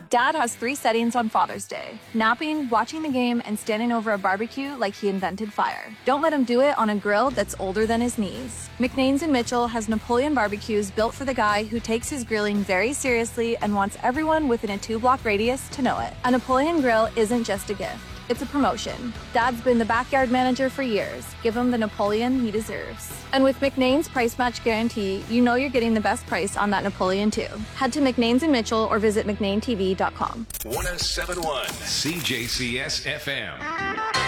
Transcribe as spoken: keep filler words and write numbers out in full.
Dad has three settings on Father's Day: napping, watching the game, and standing over a barbecue like he invented fire. Don't let him do it on a grill that's older than his knees. McNain's in Mitchell has Napoleon barbecues built for the guy who takes his grilling very seriously and wants everyone within a two-block radius to know it. A Napoleon grill isn't just a gift. It's a promotion. Dad's been the backyard manager for years. Give him the Napoleon he deserves. And with McNain's price match guarantee, you know you're getting the best price on that Napoleon too. Head to McNain's in Mitchell or visit mcnain t v dot com. one oh seven point one C J C S F M.